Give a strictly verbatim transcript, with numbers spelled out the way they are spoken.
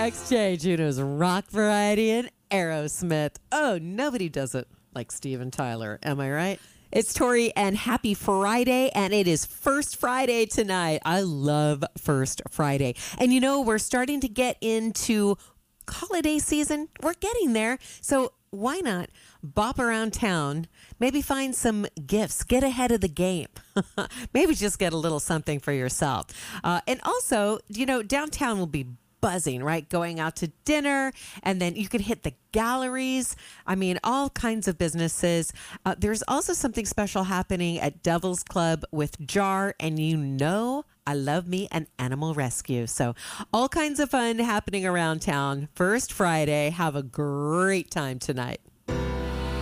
X J, Juno's rock variety, and Aerosmith. Oh, nobody does it like Steven Tyler. Am I right? It's Tori, and happy Friday, and it is First Friday tonight. I love First Friday. And you know, we're starting to get into holiday season. We're getting there. So why not bop around town, maybe find some gifts, get ahead of the game. Maybe just get a little something for yourself. Uh, and also, you know, downtown will be buzzing, right? Going out to dinner, and then you could hit the galleries. I mean, all kinds of businesses. Uh, there's also something special happening at Devil's Club with Jar, and you know I love me an animal rescue. So all kinds of fun happening around town. First Friday. Have a great time tonight.